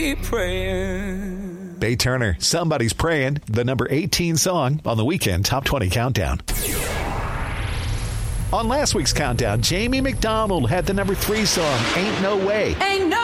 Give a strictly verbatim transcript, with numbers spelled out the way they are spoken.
Praying. Bay Turner, Somebody's Praying, the number eighteen song on the Weekend Top twenty Countdown. On last week's countdown, Jamie McDonald had the number three song, Ain't No Way. Ain't no